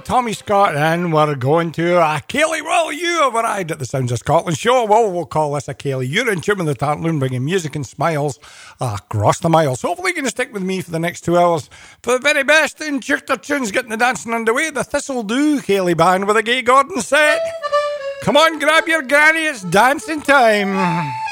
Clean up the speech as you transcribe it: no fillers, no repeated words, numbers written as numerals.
Tommy Scott, and we're going to Kaylee. Well, you have arrived at the Sounds of Scotland show. Well, we'll call this a Kaylee. You're in tune with the Tartaloon, bringing music and smiles across the miles. Hopefully, you're going to stick with me for the next 2 hours for the very best in Chirter tunes, getting the dancing underway. The Thistle Do Kaylee Band with a Gay Gordon set. Come on, grab your granny, it's dancing time.